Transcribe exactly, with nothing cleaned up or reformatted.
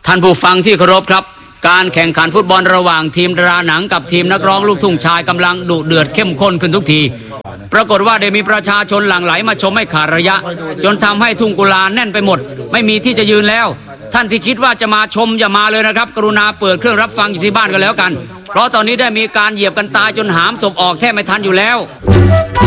ท่านผู้ฟังที่เคารพครับการแข่งขันฟุตบอลระหว่างทีมดาราหนังกับทีมนักร้องลูกทุ่งชายกำลังดุเดือดเข้มข้นขึ้นทุกทีปรากฏว่าได้มีประชาชนหลั่งไหลมาชมไม่ขาดระยะจนทำให้ทุ่งกุลาแน่นไปหมดไม่มีที่จะยืนแล้วท่านที่คิดว่าจะมาชมอย่ามาเลยนะครับกรุณาเปิดเครื่องรับฟังอยู่ที่บ้านกันแล้วกันเพราะตอนนี้ได้มีการเหยียบกันตายจนหามศพออกแทบไม่ทันอยู่แล้ว